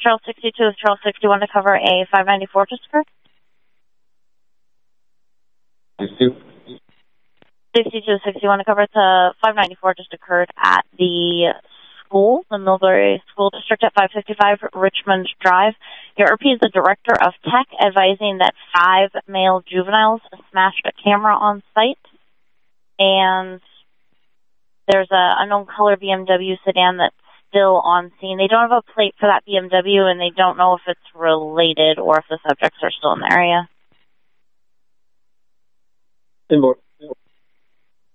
Trail 62 with Trail 61 to cover a 594 just occurred. 62. 62 61 to cover to 594 just occurred at the school, the Millbury School District at 555 Richmond Drive. Your RP is the Director of Tech advising that 5 male juveniles smashed a camera on site, and there's a unknown color BMW sedan that's still on scene. They don't have a plate for that BMW, and they don't know if it's related or if the subjects are still in the area. Inboard.